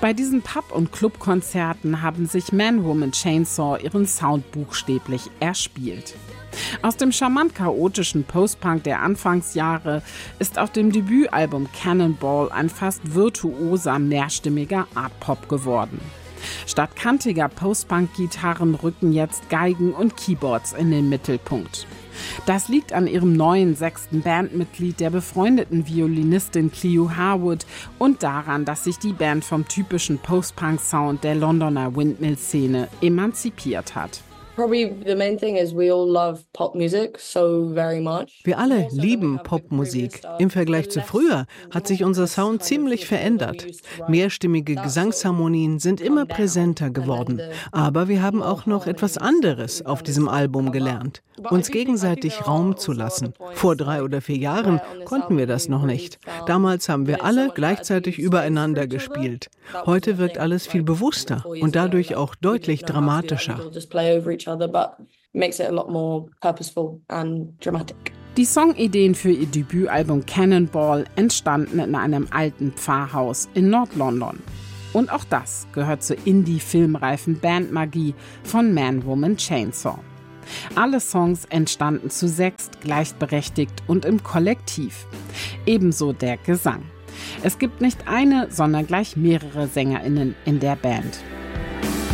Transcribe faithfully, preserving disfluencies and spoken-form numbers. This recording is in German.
Bei diesen Pub- und Clubkonzerten haben sich Man, Woman, Chainsaw ihren Sound buchstäblich erspielt. Aus dem charmant chaotischen Post-Punk der Anfangsjahre ist auf dem Debütalbum Cannonball ein fast virtuoser, mehrstimmiger Art-Pop geworden. Statt kantiger Post-Punk-Gitarren rücken jetzt Geigen und Keyboards in den Mittelpunkt. Das liegt an ihrem neuen sechsten Bandmitglied, der befreundeten Violinistin Cleo Harwood, und daran, dass sich die Band vom typischen Post-Punk-Sound der Londoner Windmill-Szene emanzipiert hat. Wir alle lieben Popmusik. Im Vergleich zu früher hat sich unser Sound ziemlich verändert. Mehrstimmige Gesangsharmonien sind immer präsenter geworden. Aber wir haben auch noch etwas anderes auf diesem Album gelernt: uns gegenseitig Raum zu lassen. Vor drei oder vier Jahren konnten wir das noch nicht. Damals haben wir alle gleichzeitig übereinander gespielt. Heute wirkt alles viel bewusster und dadurch auch deutlich dramatischer. Die Songideen für ihr Debütalbum Cannonball entstanden in einem alten Pfarrhaus in Nord-London. Und auch das gehört zur indie-filmreifen Bandmagie von Man, Woman, Chainsaw. Alle Songs entstanden zu sechst, gleichberechtigt und im Kollektiv. Ebenso der Gesang. Es gibt nicht eine, sondern gleich mehrere SängerInnen in der Band.